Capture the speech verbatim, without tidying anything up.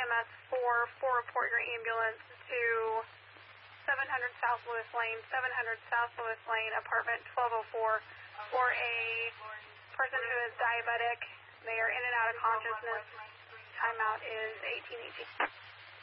M S four for report your ambulance to seven hundred South Lewis Lane, seven hundred South Lewis Lane, apartment twelve oh four, for a person who is diabetic. They are in and out of consciousness. Timeout is eighteen eighteen.